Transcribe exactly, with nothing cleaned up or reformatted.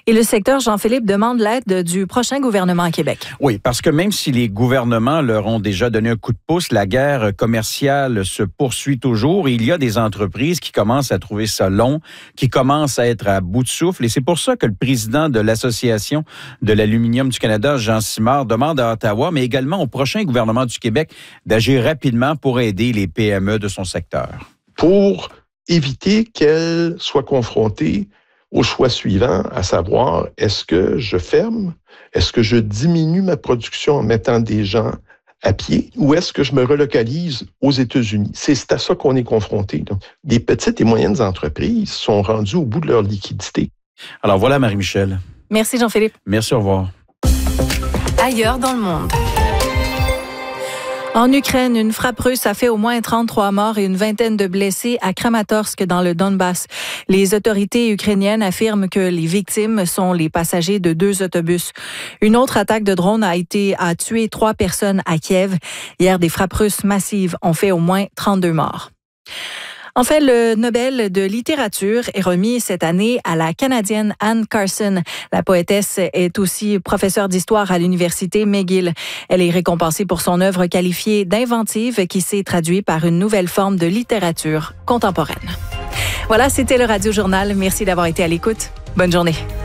Et le secteur, Jean-Philippe, demande l'aide du prochain gouvernement à Québec. Oui, parce que même si les gouvernements leur ont déjà donné un coup de pouce, la guerre commerciale se poursuit toujours et il y a des entreprises qui commencent à trouver ça long, qui commencent à être à bout de souffle. Et c'est pour ça que le président de l'Association de l'aluminium du Canada, Jean Simard, demande à Ottawa, mais également au prochain gouvernement du Québec, d'agir rapidement pour aider les P M E de son secteur. Pour éviter qu'elles soient confrontées au choix suivant, à savoir, est-ce que je ferme? Est-ce que je diminue ma production en mettant des gens à pied? Ou est-ce que je me relocalise aux États-Unis? C'est à ça qu'on est confronté. Donc, les petites et moyennes entreprises sont rendues au bout de leur liquidité. Alors voilà, Marie-Michel. Merci, Jean-Philippe. Merci, au revoir. Ailleurs dans le monde. En Ukraine, une frappe russe a fait au moins trente-trois morts et une vingtaine de blessés à Kramatorsk dans le Donbass. Les autorités ukrainiennes affirment que les victimes sont les passagers de deux autobus. Une autre attaque de drone a été a tué trois personnes à Kiev. Hier, des frappes russes massives ont fait au moins trente-deux morts. En fait, le Nobel de littérature est remis cette année à la Canadienne Anne Carson. La poétesse est aussi professeure d'histoire à l'université McGill. Elle est récompensée pour son œuvre qualifiée d'inventive qui s'est traduite par une nouvelle forme de littérature contemporaine. Voilà, c'était le Radio Journal. Merci d'avoir été à l'écoute. Bonne journée.